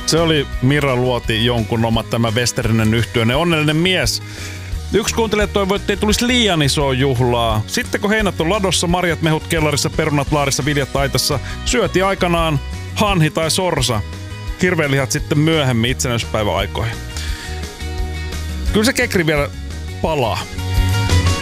Se oli Mira Luoti jonkun oma tämä Westerinen yhtyeinen onnellinen mies. Yksi kuuntelija toivoi, ettei tulisi liian isoa juhlaa. Sitten kun heinät on ladossa, marjat mehut kellarissa, perunat laarissa, viljat aitassa, syötiin aikanaan hanhi tai sorsa. Hirveenlihat sitten myöhemmin itsenäisyyspäiväaikoihin. Kyllä se kekri vielä palaa.